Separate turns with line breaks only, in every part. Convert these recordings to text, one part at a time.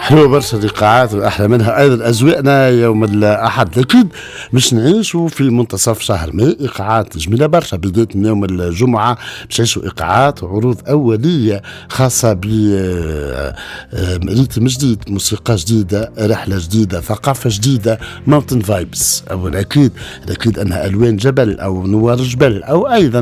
حلوة برشا الإيقاعات وأحلى منها أيضا أزواءنا يوم الأحد. أكيد مش نعيشوا في منتصف شهر ماي، إيقاعات جميلة برشا بداية من يوم الجمعة باش نعيشوا إيقاعات وعروض أولية خاصة ب ريتم جديد، موسيقى جديدة، رحلة جديدة، ثقافة جديدة، ماونتن فايبس. أولا أكيد أنها ألوان جبل أو نوار جبل أو أيضا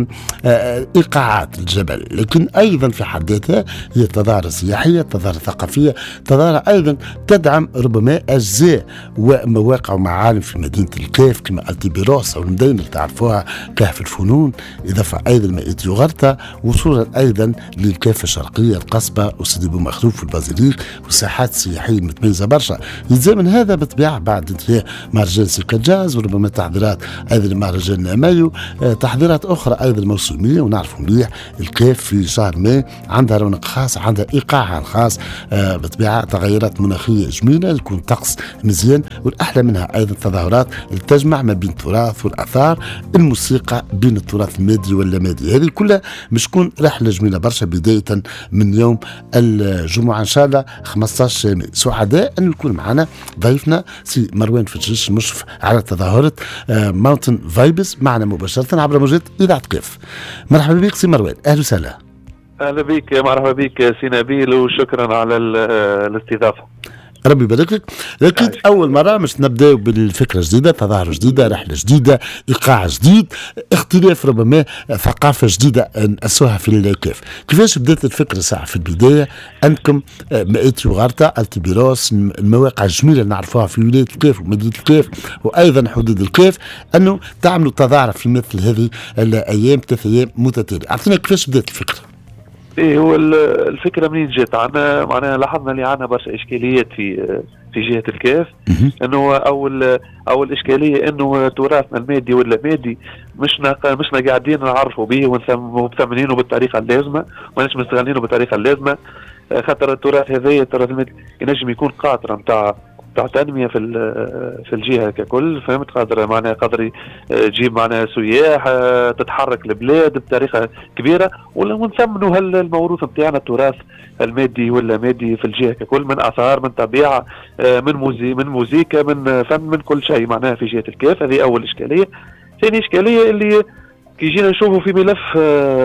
إيقاعات الجبل، لكن أيضا في حد ذاتها هي تظاهرة سياحية، تظاهرة ثقافية، تظاهرة أيضا تدعم ربما أجزاء ومواقع ومعالم في مدينة الكاف كما التبيروس أو المدينة اللي تعرفوها كهف الفنون، إضافة أيضا مائية يوغرتا، وصولا أيضا للكاف الشرقية القصبة وسيدي بومخلوف والبازيليك وساحات سياحية متميزة برشا. يتزامن هذا بالطبيعة بعد انتهاء مهرجان سيكا جاز وربما تحضيرات أيضا مهرجان مايو، تحضيرات أخرى أيضا موسمية. ونعرفوا مليح الكاف في شهر ماي عندها رونق خاص، عندها إيقاعها الخاص، بالطبيعة تغيرات مناخية جميلة، يكون طقس مزيان، والأحلى منها أيضا تظاهرات تجمع ما بين التراث والآثار، الموسيقى بين التراث المادي واللامادي. هذه كلها مش تكون رحلة جميلة برشا بداية من يوم الجمعة إن شاء الله 15 ماي. سعداء أن يكون معنا ضيفنا سي مروان فتشيش المشرف على تظاهرة ماونتن فايبس معنا مباشرة عبر موجات إذاعة كاف. مرحبا بك سي مروان، أهلا وسهلا.
اهلا بك، مرحبا بك سي نبيل، وشكرا على الاستضافه.
ربي يبارك لك. لكن اول مره مش نبداو بالفكره جديده، تظاهره جديده، رحله جديده، ايقاع جديد، اختلاف ربما ثقافه جديده ناسوها في الكاف. كيفاش بدات الفكره ساعه في البدايه انكم مائية يوغرتا، التبيروس، المواقع الجميله اللي نعرفوها في ولايه الكاف ومدينه الكاف وايضا حدود الكاف، انه تعملوا تظاهره في مثل هذه الايام، 3 ايام متتاليه؟ اعطينا كيفاش بدات الفكره.
ايه هو الفكره منين جات عنا؟ معناها لاحظنا اللي عنا برشا اشكاليات في جهه الكاف. انه اول اشكاليه انه تراثنا المادي ولا مادي مشنا قاعدين نعرفوا به ومثمنينه بالطريقه اللازمه، وماناش مستغلينه بالطريقه اللازمه. خاطر التراث هذايا، التراث المادي ينجم يكون قاطره نتاع تنميه في الجهه ككل، فهمت؟ قادر تجيب معناها سياح، تتحرك البلاد بطريقه كبيره، ونثمنوا الموروث نتاعنا، التراث المادي ولا مادي في الجهه ككل، من اثار، من طبيعه، من موسيقى، من فن، من كل شيء معناها في جهه الكاف. هذه اول اشكاليه. ثاني اشكاليه اللي كي جينا نشوفوا في ملف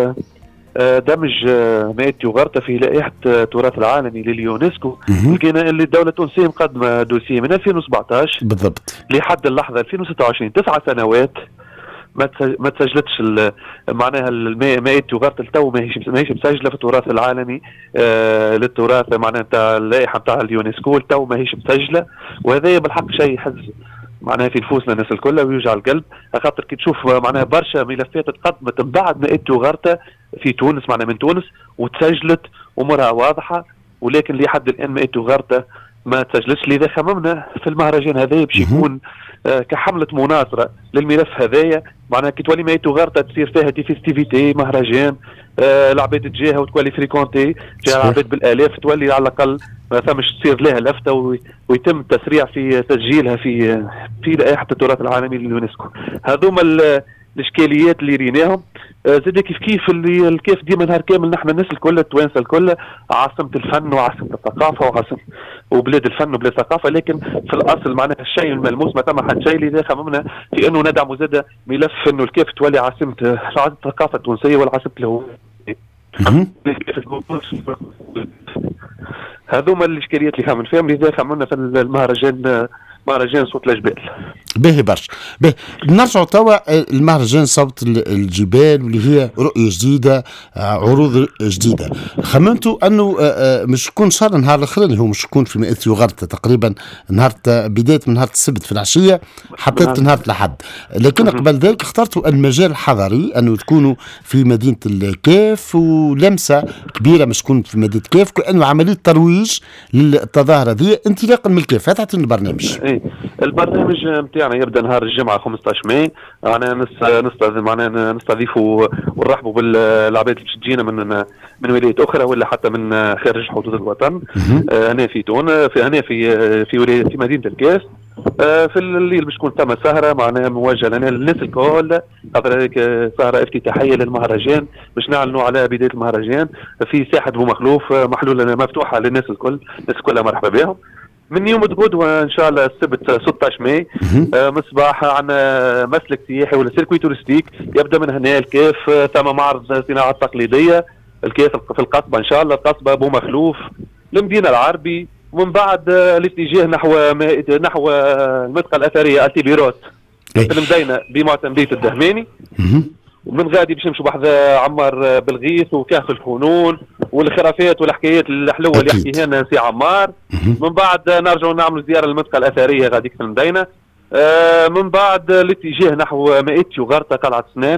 دمج مائية يوغرتا في لائحة التراث العالمي لليونسكو، لقينا اللي الدولة التونسية مقدمة دوسيه من 2017
بالضبط
لحد اللحظة 2026، 9 سنوات ما تسجلتش معناها مائية يوغرتا التو ماهيش مسجلة في التراث العالمي للتراث معناها نتاع اللائحة نتاع اليونسكو، التو ماهيش مسجلة. وهذا بالحق شيء يحز معناها في نفوسنا الناس الكل ويوجع القلب، خاطر كي تشوف معناها برشا ملفات تقدمت من بعد مائية يوغرتا في تونس، معناها من تونس، وتسجلت امورها واضحه، ولكن لحد الان مائية يوغرتا ما تسجلتش. لذا خممنا في المهرجان هذايا باش يكون كحمله مناصره للملف هذايا، معناها كي تولي مائية يوغرتا تصير فيها دي فيستيفيتي، مهرجان، العباد تجيها وتولي فريكونتي، جاها العباد بالالاف، تولي على الاقل ما ثمش تصير لها لفته ويتم التسريع في تسجيلها في لائحه التراث العالمي لليونسكو. هذوما الاشكاليات اللي ريناهم. زاد كيف اللي الكاف ديما نهار كامل نحن الناس الكل، التوانسه الكل، عاصمه الفن وعاصمه الثقافه وبلاد الفن وبلاد الثقافه، لكن في الاصل معناها الشيء الملموس ما ثم حد شيء. لذا خممنا في انه ندعم زاد ملف انه الكاف تولي عاصمه الثقافه التونسيه والعاصمه الهويه. هذوما الاشكاليات اللي خمن فيهم. لذا خممنا في المهرجان مهرجان صوت الجبال.
باهي برشا. نرجعوا توا المهرجان صوت الجبال، واللي هي رؤية جديدة، عروض جديدة. خمنتوا انه مش يكون شهر نهار الاخراني، هو مش يكون في مائية يوغرتا تقريبا بداية من نهار السبت في العشية حتى نهار الأحد، لكن قبل ذلك اخترتوا المجال الحضري انه تكونوا في مدينة الكاف، ولمسة كبيرة مش تكون في مدينة الكاف، كأنه عملية ترويج للتظاهرة ذي انطلاقا من الكاف. هاتعطينا البرنامج.
البرنامج نتاعنا يبدا نهار الجمعه 15 ماي. انا نستضيفوا ونرحبوا بالعباد اللي تجينا من ولايات اخرى ولا حتى من خارج حدود الوطن. هنا في تونس، هنا في ولايه في مدينه الكاف. في الليل باش تكون ثم سهره معناها موجهه للناس الكل، خاطر هذيك سهره افتتاحيه للمهرجان باش نعلنوا على بدايه المهرجان في ساحه بومخلوف محلوله مفتوحه للناس الكل، الناس كلها مرحبا بهم. من يوم الغدوه ان شاء الله السبت 16 ماي من الصباح عندنا مسلك سياحي ولا سيركوي تورستيك يبدا من هنا الكيف، ثم معرض الصناعه التقليديه الكيف في القصبه ان شاء الله، القصبه بومخلوف المدينه العربي، ومن بعد الاتجاه نحو المنطقه الاثريه التيبيروت في المدينه بمعتمديه الدهماني. ومن غادي باش نمشوا بحذا عمار بالغيث وكهف الفنون والخرافات والحكايات الحلوه اللي يحكيها لنا سي عمار. من بعد نرجعوا نعملوا زياره للمنطقه الاثريه غاديك في المدينه. من بعد الاتجاه نحو مائتيو غرطه قلعه سنان.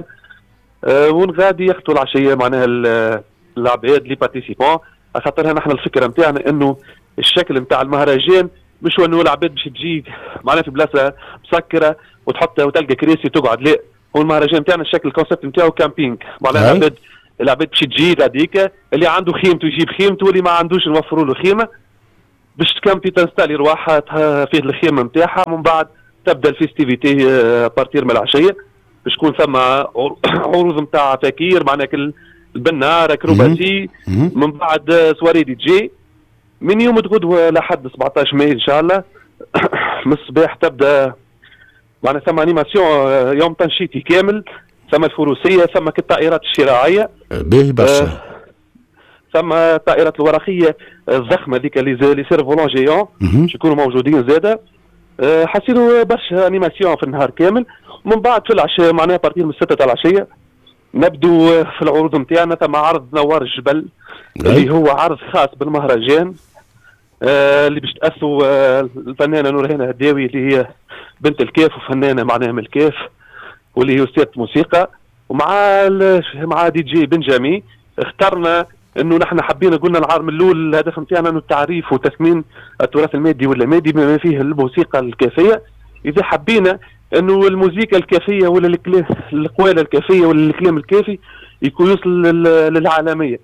ونغادي ياخذوا العشيه معناها العباد لي بارتيسيبون، خاطرها نحن الفكره نتاعنا انه الشكل نتاع المهرجان مش انه العباد باش تجي معناها في بلاصه مسكره وتحط وتلقى كراسي وتقعد، لا، هو المهرجان نتاعنا الشكل الكونسيبت نتاعو كامبينج، معناها العباد باش تجي غاديك، اللي عنده خيمته يجيب خيمته واللي ما عندوش نوفروا له خيمه باش تكامبي تنستالي رواحها في الخيمه نتاعها. من بعد تبدا الفيستيفيتي بارتير من العشيه باش تكون ثم عروض نتاع فكير معناها البنار اكروباتي. من بعد سواري دي جي من يوم الغدوه لحد 17 ماي ان شاء الله من الصباح تبدا معنا ثم انيماسيون يوم تنشيطي كامل، ثم الفروسيه، ثم الطائرات الشراعيه
باهي برشا،
ثم الطائرات الورقيه الضخمه ذيك اللي سير فولون جيون باش يكونوا موجودين زاده. حسيتوا برشا انيماسيون في النهار كامل. ومن بعد في العشاء معناها بارتير من 6 تاع العشيه نبدو في العروض نتاعنا. ثم عرض نوار الجبل اللي هو عرض خاص بالمهرجان اللي باش تأسوا الفنانه نورهان هداوي اللي هي بنت الكيف وفنانه معناها من الكيف واللي هي استاذه موسيقى، ومع دي جي بنجامي. اخترنا انه نحن حبينا قلنا العار من الاول الهدف نتاعنا انه التعريف وتثمين التراث المادي ولا مادي بما فيه الموسيقى الكافيه. اذا حبينا انه الموسيقى الكافيه ولا القواله الكافيه ولا الكلام الكافي يكون يوصل للعالميه.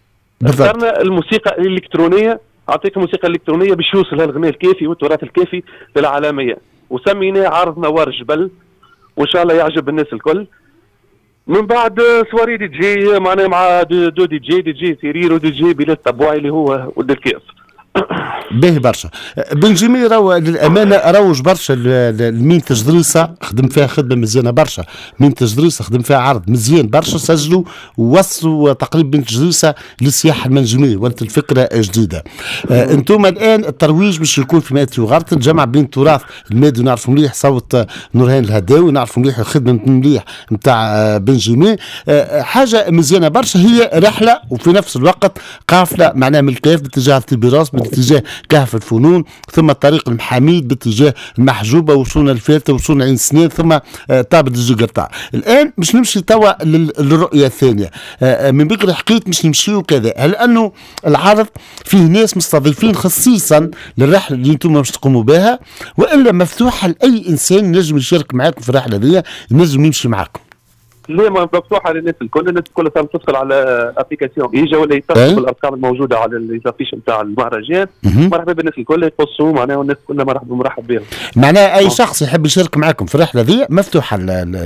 اخترنا الموسيقى الالكترونيه، اعطيك الموسيقى الالكترونيه باش يوصل الغناء الكافي والتراث الكافي للعالميه، وسميناه عرض نوار الجبل، وان شاء الله يعجب الناس الكل. من بعد سواري دي جي معناها مع دو دي جي سيرير ودي جي بلال طبواعي اللي هو ولد الكيف.
باهي برشا. بنجامي راهو للامانه روج برشا لمين تجدريسه، خدم فيها خدمه مزيانه برشا. مين تجدريسه خدم فيها عرض مزيان برشا، سجلوا ووصلوا تقريبا بين تجدريسه للسياحه المنجميه، ولات الفكره جديده. انتم الان الترويج باش يكون في مائتيو غرطه، جمع بين التراث المادي، ونعرفوا مليح صوت نورهان الهداوي، ونعرفوا مليح الخدمه مليح نتاع بنجامي. حاجه مزيانه برشا، هي رحله وفي نفس الوقت قافله معناها من الكيف باتجاه تيبيروس، باتجاه كهف الفنون، ثم الطريق المحاميد باتجاه المحجوبه، وصولنا الفاتة، وصولنا عين سنين، ثم طابة الجقرطاع. الان باش نمشي توا للرؤيه الثانيه. من بكري حكيت باش نمشيو كذا، هل انه العرض فيه ناس مستضيفين خصيصا للرحله اللي انتم باش تقوموا بها، والا مفتوحه لاي انسان ينجم يشارك معاكم في الرحله دي، ينجم يمشي معاكم؟
ليه مفتوحه للناس الكل، الناس الكل تدخل على ابليكاسيون ايجا ولا يتصل بالارقام الموجوده على الافيش نتاع المهرجان. مرحبا بالناس الكل يقصوا معناها، والناس كلها مرحب بهم. معناها
اي شخص يحب يشارك معكم في الرحله دي مفتوحه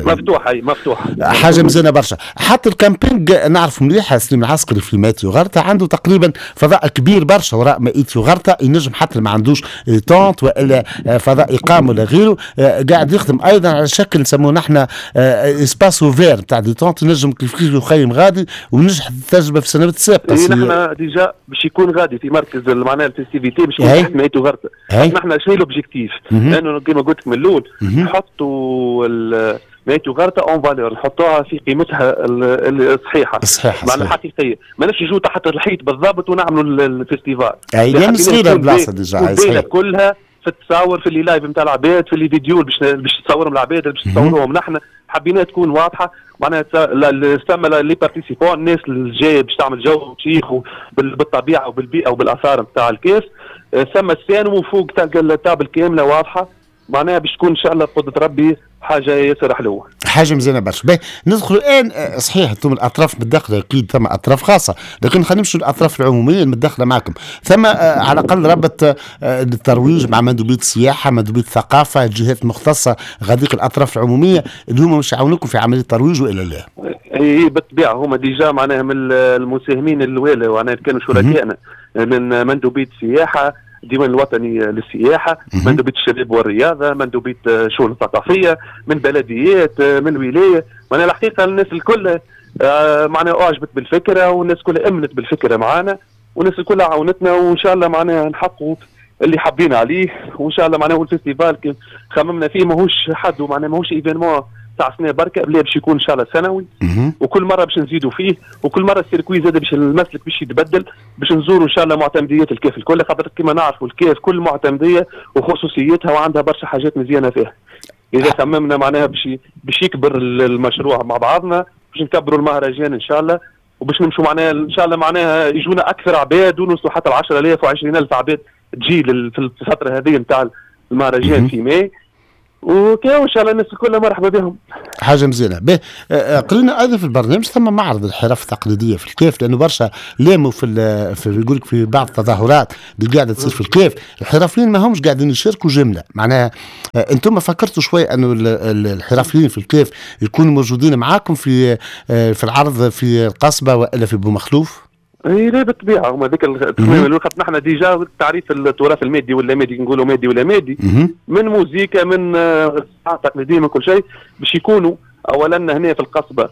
مفتوحه
حاجه مزيانه برشا. حتى الكامبينج نعرف مليح سليم العسكري في مائتيو غرطه عنده تقريبا فضاء كبير برشا وراء مائتيو غرطه، ينجم حتى ما عندوش تونت والا فضاء اقامه ولا غيره، قاعد يخدم ايضا على شكل نسموه نحن اسباس اوفير نتاع ديتونت، ينجم كيف يخيم غادي ونجح التجربه في السنوات السابقه.
نحن ديجا باش يكون غادي في مركز معناها الفيستيفيتي باش يكون تحت مائتيو غرطه. نحن شنو لوبجيكتيف؟ لانه كما قلت لك من الاول نحطوا مائتيو غرطه اون فالور، نحطوها في قيمتها الصحيحه معناها الحقيقيه، ماناش نجوا تحت الحيط بالضبط ونعملوا الفيستيفال.
يعني صغيره البلاصه ديجا
كلها في التصاور، في اللي لايف نتاع العباد، في اللي فيديو باش تصورهم العباد، باش تصوروهم نحن، حبينا تكون واضحه معناها تسمى لي بارتيسيبون، الناس اللي جايه باش تعمل جو وتشيخ بالطبيعه وبالبيئه وبالاثار نتاع الكاس. ثم السان وفوق تلقى التابل كامله واضحه معناها باش تكون ان شاء الله بقدره ربي حاجه ياسر حلوه.
حاجه مزيانه برشا. باهي ندخلوا الان، صحيح انتم الاطراف متداخله، اكيد ثم اطراف خاصه، لكن خلينا نمشوا للاطراف العموميه المتداخله معكم. ثم على الاقل ربط للترويج مع مندوبيه السياحه، مندوبيه الثقافه، الجهات المختصه، غاديك الاطراف العموميه اللي هما مش يعاونوكم في عمليه الترويج والا لا؟
اي بالطبيعه هما ديجا معناها من المساهمين الاولى، وانا كانوا شركائنا من مندوبيه السياحه، الديوان الوطني للسياحه، مندوبيه الشباب والرياضه، مندوبيه الشؤون الثقافيه، من بلديات، من ولايه. وانا الحقيقه الناس الكل معناها اعجبت بالفكره، والناس كلها امنت بالفكره معنا، والناس الكل عاونتنا، وان شاء الله معناها نحققوا اللي حابين عليه. وان شاء الله معناها الفيستيفال خممنا فيه ماهوش حد، ومعناها ماهوش ايفينمون تاع سنه بركه، بلا باش يكون ان شاء الله سنوي، وكل مره باش نزيدوا فيه، وكل مره السيركوي زاد باش المسلك باش يتبدل، باش نزوروا ان شاء الله معتمديات الكيف الكل، خاطر كما نعرفوا الكيف كل معتمديه وخصوصيتها وعندها برشا حاجات مزيانه فيها. اذا خممنا معناها باش يكبر المشروع مع بعضنا، باش نكبروا المهرجان ان شاء الله، وباش نمشوا معناها ان شاء الله معناها يجونا اكثر عباد، ونوصلوا حتى 10,000 و20,000 عباد تجي في الفتره هذه نتاع المهرجان في ماي، وكاو ان شاء الله الناس كلها مرحبا بهم.
حاجه مزيانه. به قلنا ايضا في البرنامج ثم معرض الحرف التقليديه في الكيف، لانه برشا لاموا في يقول لك في بعض التظاهرات اللي قاعده تصير في الكيف الحرفيين ما همش قاعدين يشاركوا جمله، معناها انتم فكرتوا شوي انه الحرفيين في الكيف يكونوا موجودين معاكم في العرض في القصبه والا في بومخلوف؟
اي لا بالطبيعه هما ذيك التصميم اللي خاطر نحن ديجا تعريف التراث المادي ولا مادي، نقولوا مادي ولا مادي، من موسيقى، من صناعه تقليديه، من كل شيء، باش يكونوا اولا هنا في القصبه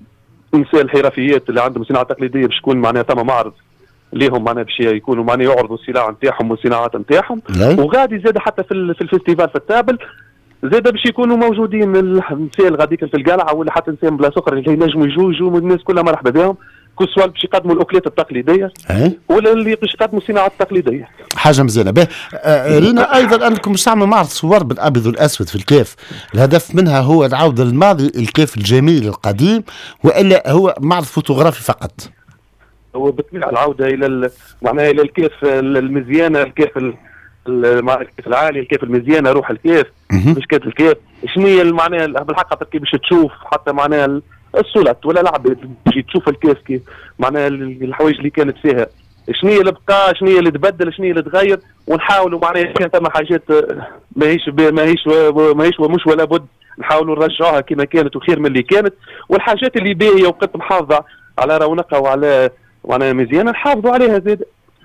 نساء الحرفيات اللي عندهم صناعه تقليديه، باش يكون معناها ثم معرض ليهم معناها باش يكونوا معناها يعرضوا السلع نتاعهم والصناعات نتاعهم، وغادي زاد حتى في الفيستيفال في التابل زاد باش يكونوا موجودين النساء الغاديك في القلعه، ولا حتى نساء بلا سكر اللي ينجموا يجوا الناس كلها مرحبا بهم، كل سؤال باش يقدموا الاكلات التقليديه ولا اللي باش يقدموا الصناعات التقليديه.
حاجه مزيانه. به رينا ايضا انكم مش تعملوا معرض صور بالابيض والاسود في الكيف، الهدف منها هو العوده للماضي، الكيف الجميل القديم، والا هو معرض فوتوغرافي فقط؟
هو بالطبيعه العوده الى معناها الى الكيف المزيانه، الكيف الكيف العالي، الكيف المزيانه، روح الكيف، مش كيف الكيف شنو هي معناها بالحق كي باش تشوف حتى معناها الصولات ولا العباد تجي تشوف الكيف كيف معناها الحوايج اللي كانت فيها، شنو هي اللي بقى، شنو هي اللي تبدل، شنو هي اللي تغير، ونحاولوا معناها كان ثم حاجات ماهيش ومش ولا بد نحاولوا نرجعوها كما كانت وخير من اللي كانت، والحاجات اللي باهيه وقت محافظه على رونقها وعلى معناها مزيانه نحافظوا عليها زاد.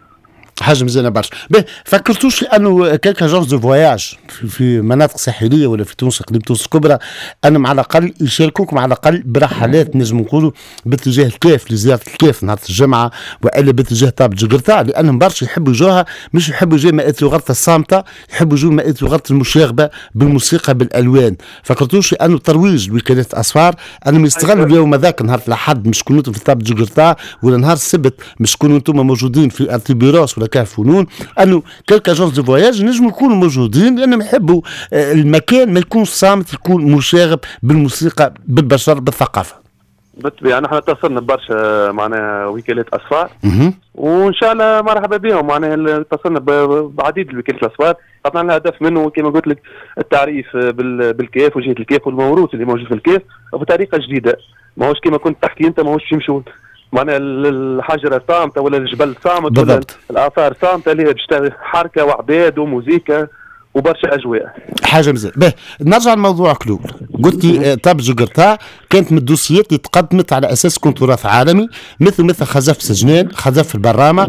حاجه مزيانه برشا. فكرتوش انه كيلكا جونس دو فواياج في مناطق ساحليه ولا في تونس اقليم تونس الكبرى انهم على الاقل يشاركوكم على الاقل برحلات نجم نقولوا باتجاه الكيف، لزياره الكيف نهار الجمعه، والا باتجاه طابة جقرطاع، لانهم برشا يحبوا يجوها، مش يحبوا يجوا مائات الغرفه الصامته، يحبوا يجوا مائات الغرفه المشاغبه بالموسيقى بالالوان. فكرتوش انه ترويج لوكالات اصفار انهم يستغلوا اليوم هذاك نهار الاحد مش كنتم في طابة جقرطاع، ولا نهار السبت مش كنتم انتم موجودين في ارتيبيروس ولا كاف فنون، انه كلك اجونس دو فواياج نجموا يكونوا موجودين لانهم يحبوا المكان ما يكونش صامت، يكون مشاغب بالموسيقى بالبشر بالثقافه.
بالطبيعه نحن اتصلنا ببرشا معناها وكالات اصفار، وان شاء الله مرحبا بهم، معناها اتصلنا بعديد الوكالات الاصفار، خاطر الهدف منه كما قلت لك التعريف بالكيف وجهه الكيف والموروث اللي موجود في الكيف بطريقه جديده، ماهوش كما كنت تحكي انت، ماهوش يمشوا معناها الحجره صامته ولا الجبل صامت ولا الاثار صامته، اللي باش حركه وعباد وموسيقى وبرشا اجواء. حاجه
مزيان. نرجع لموضوع كلول، قلتي طابة جقرطاع كانت من الدوسيات اللي تقدمت على اساس كون تراث عالمي، مثل خزف سجنان، خزف البرامه،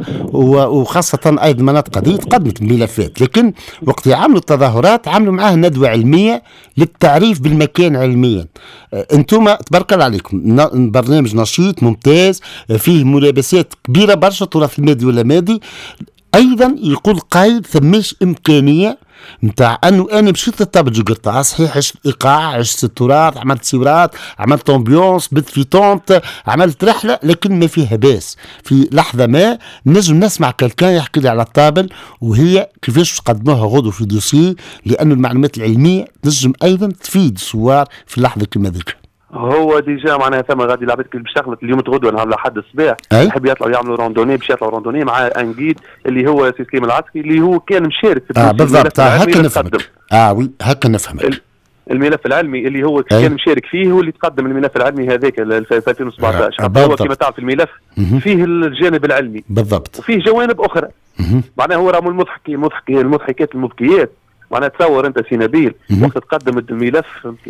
وخاصه ايضا المناطق هذه تقدمت ملفات، لكن وقت يعملوا التظاهرات عملوا معاه ندوه علميه للتعريف بالمكان علميا. انتم تبارك الله عليكم برنامج نشيط ممتاز فيه ملابسات كبيره برشا، تراث المادي ولا مادي، ايضا يقول قايد ثماش امكانيه نتاع انه انا مشيت لطابة جقرطاع، صحيح عشت ايقاع، عشت التراث، عملت سيورات، عملت امبيونس، بت في طونت، عملت رحله، لكن ما فيها باس في لحظه ما نجم نسمع كالكان يحكي لي على الطابل وهي كيفاش قدموها غدو في دوسي، لانه المعلومات العلميه نجم ايضا تفيد الثوار في اللحظه كما ذيك.
هو ديجا معناها ثم غادي العباد كي باش تخلط اليوم تغدوا نهار لحد الصباح يحب يطلعوا يعملوا راندوني باش يطلعوا راندوني مع ان جيد اللي هو سيستم العسكري اللي هو كان مشارك في
بالضبط. هكا نفهمك. وي هكا نفهمك.
الملف العلمي اللي هو كان مشارك فيه هو اللي تقدم الملف العلمي هذاك في 2017. هو كما تعرف الملف فيه الجانب العلمي
بالضبط
وفيه جوانب اخرى. معناها هو راهو المضحكات المبكيات. معناها تصور انت سي نبيل وقت تقدم الملف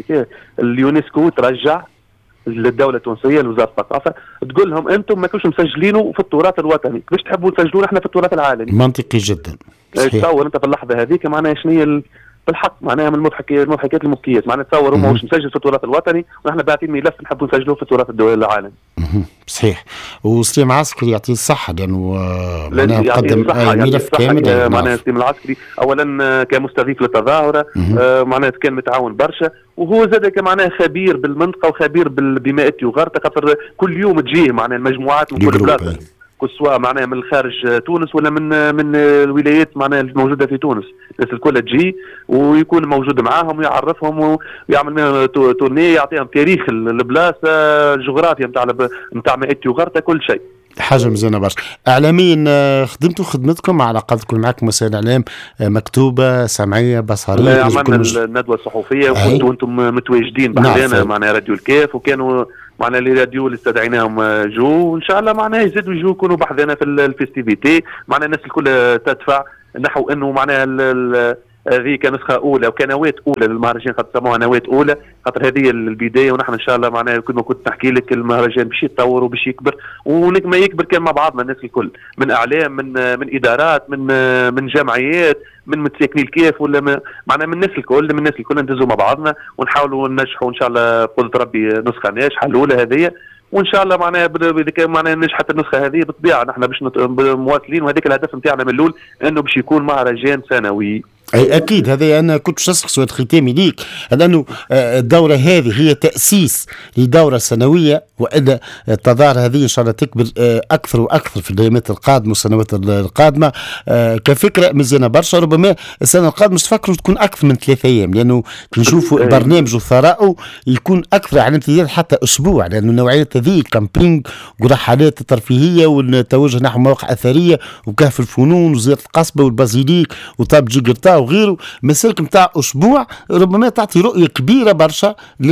اليونسكو ترجع للدوله التونسيه لوزاره الثقافه تقول لهم انتم ما كنتوش مسجلينه في التراث الوطني، كيفاش تحبوا تسجلونا احنا في التراث العالمي؟
منطقي جدا.
تصور انت في اللحظه هذيك معناها شنو هي بالحق معناها من المضحكات المبكيات. معناها تصور هما واش مسجل في التراث الوطني ونحن باعتين ملف نحبوا نسجلوه في التراث العالمي.
صحيح. وسليم عسكري يعطيه الصحة لأنه معناها قدم ملف كامل.
معناها سليم العسكري أولا كمستضيف للتظاهرة معناها كان متعاون برشا، وهو زاد معناها خبير بالمنطقة وخبير بما يأتي وغارته، خاطر كل يوم تجيه معناها المجموعات من كل بلاصة سواء معناها من خارج تونس ولا من الولايات معناها الموجوده في تونس. الناس الكل تجي ويكون موجود معاهم ويعرفهم ويعمل معهم تورني، يعطيهم تاريخ البلاصه، الجغرافيا نتاع ما اتي وغرته، كل شيء.
حاجه مزيانه برشا. اعلاميا خدمتوا خدمتكم على الاقل تكون معكم وسائل اعلام مكتوبه سمعيه بصريه؟
عملنا الندوه الصحفيه وكنتوا انتم متواجدين بحذانا معناها راديو الكاف، وكانوا معنا لي راديو اللي استدعيناهم جو، وان شاء الله معناها يزيدوا يجوا يكونوا بحذانا في الفيستيفيتي. معناها الناس الكل تدفع نحو انه معناها هذيك نسخه اولى وكنوات اولى للمهرجان، خاطر سموها نواه اولى، خاطر هذه البدايه. ونحن ان شاء الله معناها كما كنت نحكي لك المهرجان باش يتطور وباش يكبر، ونجم يكبر كان مع بعضنا الناس الكل، من اعلام، من ادارات، من جمعيات، من متساكني الكيف، ولا معناها من الناس الكل ندزوا مع بعضنا ونحاولوا ننجحوا ان شاء الله بقدره ربي نسخه ناجحه الاولى هذه. وان شاء الله معناها اذا كان معناها نجحت النسخه هذه بالطبيعه نحن باش مواصلين، وهذاك الهدف نتاعنا من الاول انه باش يكون مهرجان سنوي.
أي أكيد. هذا أنا كنت أسأل سؤال ختامي ليك، لأنه الدورة هذه هي تأسيس لدورة سنوية، وإذا التظاهرة هذه إن شاء الله تكبر أكثر وأكثر في الأيامات القادمة والسنوات القادمة كفكرة مزيانة برشا. ربما السنة القادمة تفكروا تكون أكثر من 3 أيام، لأنه نشوفوا برنامج وثراء يكون أكثر على امتداد حتى أسبوع، لأنه نوعية هذه الكامبينج ورحلات الترفيهية والتوجه نحو مواقع أثرية وكهف الفنون وزيارة القصبة والبازيليك وطاب جيجرتا وغيره، مسالك نتاع اسبوع ربما تعطي رؤيه كبيره برشا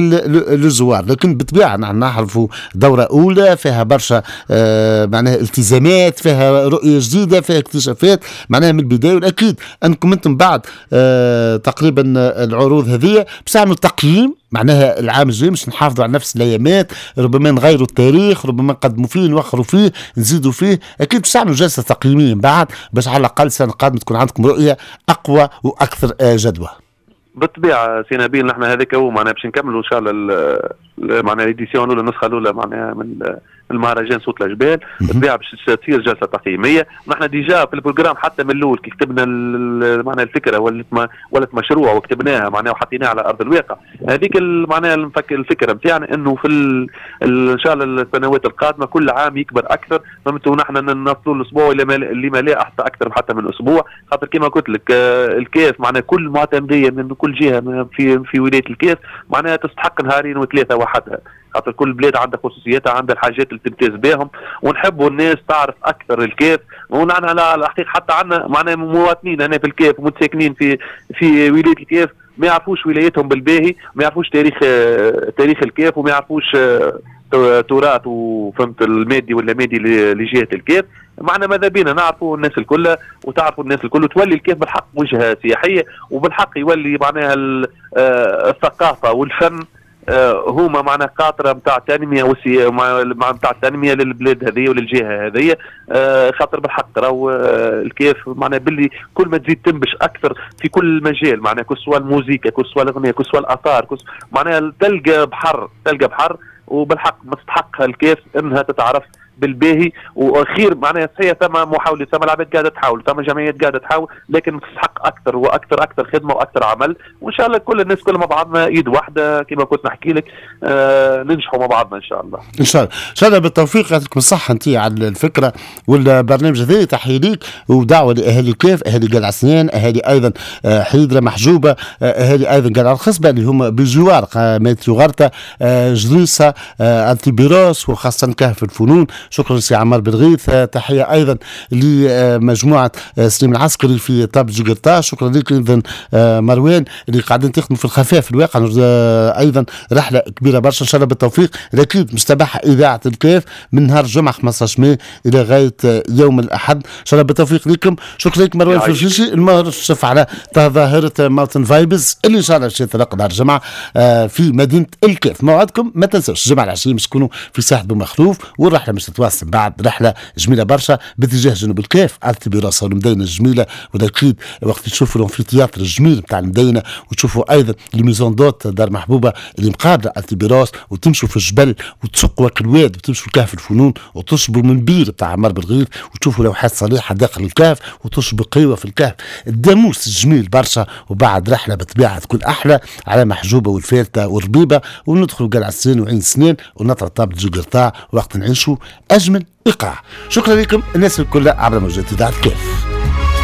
للزوار. لكن بالطبيعه نحن نعرفوا دوره اولى فيها برشا معناها التزامات، فيها رؤيه جديده، فيها اكتشافات معناها من البدايه. والاكيد انكم انتم بعد تقريبا العروض هذه باش تعملوا تقييم معناها العام الجاي، مش نحافظوا على نفس الايامات، ربما نغيروا التاريخ، ربما نقدموا فيه، نوخروا فيه، نزيدوا فيه. اكيد باش تعملوا جلسه تقييميه بعد باش على الاقل السنه القادمه تكون عندكم رؤيه اقوى واكثر جدوى.
بالطبيعه سي نبيل، نحن هذاك هو معناها باش نكملوا ان شاء الله معناها الاديسيون الاولى، النسخه الاولى معناها من المهرجان صوت الجبال. بالطبيعه باش تصير جلسه تقييميه، ونحن ديجا في البروجرام حتى من الاول كي كتبنا معناها الفكره ولت مشروع وكتبناها معناها وحطيناها على ارض الواقع. هذيك معناها الفكره نتاعنا انه في ان شاء الله السنوات القادمه كل عام يكبر اكثر، فهمتوا نحن نوصلوا الاسبوع اللي ما لا اكثر حتى من اسبوع، خاطر كما قلت لك الكاف معناها كل معتمديه من كل جهه في ولايه الكاف معناها تستحق نهارين وثلاثه وحدها، خاطر كل بلاد عندها خصوصياتها، عندها الحاجات اللي تمتاز بهم، ونحبوا الناس تعرف اكثر الكاف. ونحن على الحقيقه حتى عندنا معناها مواطنين هنا في الكاف ومتساكنين في ولايه الكاف ما يعرفوش ولايتهم بالباهي، ما يعرفوش تاريخ الكاف، وما يعرفوش تراث وفهمت المادي ولا مادي لجهه الكاف. معنا ماذا بينا نعرفوا الناس الكل وتعرفوا الناس الكل، وتولي الكاف بالحق وجهه سياحيه، وبالحق يولي معناها الثقافه والفن هما معنا قاطره نتاع تنميه نتاع التنميه للبلاد هذه وللجهه هذه. خاطر بالحق راهو الكيف معناها باللي كل ما تزيد تنبش اكثر في كل مجال، معناها كل سواء الموسيقى، كل سواء الاغنيه، كل سواء الاثار، معناها تلقى بحر، وبالحق ما تستحقها الكيف انها تتعرف بالباهي واخير معناها صحيح ثم محاوله، ثم العباد قاعده تحاول، ثم جمعيات قاعده تحاول، لكن تستحق اكثر واكثر خدمه واكثر عمل، وان شاء الله كل الناس كل مع بعضنا ايد واحده كما كنت نحكي لك ننجحوا مع بعضنا ان شاء الله.
ان شاء الله ان شاء الله بالتوفيق، يعطيكم الصحه انت على الفكره والبرنامج هذا. تحيه ليك ودعوه لاهالي الكاف، اهالي قلعه سنان، اهالي ايضا حيدره محجوبه، اهالي ايضا قلعه الخصبه اللي هم بجوار ميت يوغرتا، جريسه، التبيروس، وخاصه كهف الفنون. شكرا سي عمار بالغيث. تحيه ايضا لمجموعه سليم العسكري في طاب جيجرتا. شكرا لك ايضا مروان اللي قاعدين تخدموا في الخفاء في الواقع. ايضا رحله كبيره برشا ان شاء الله بالتوفيق. اكيد مستباحه اذاعه الكاف من نهار الجمعه 15 ماي الى غايه يوم الاحد ان شاء الله بالتوفيق لكم. شكرا لك مروان فرشيشي المشرف على ظاهره ماونتن فايبز اللي ان شاء الله تنطلق نهار الجمعه في مدينه الكاف. موعدكم ما تنسوش الجمعه العشيه مش تكونوا في ساحه بومخلوف، والرحله مش تتواصل بعد رحله جميله برشا باتجاه جنوب الكاف، التبيراسه والمدينه الجميله. واكيد وقت تشوفوا الانفيتياتر الجميل بتاع المدينه، وتشوفوا ايضا الميزون دوت دار محبوبه اللي مقابله التبيراس، وتمشوا في الجبل وتسقوا الواد وتمشوا كهف الفنون وتشربوا من بير بتاع عمار بالغيث، وتشوفوا لوحات صريحه داخل الكهف، وتشربوا قهوه في الكهف. الداموس الجميل برشا. وبعد رحله بطبيعه تكون احلى على محجوبه والفارته والربيبه، وندخلوا قلعه السنين وعين السنين ونطلع طابل جيجرتا وقت نعيشوا اجمل ايقاع. شكرا لكم الناس الكل عبر موجات اذاعه الكاف.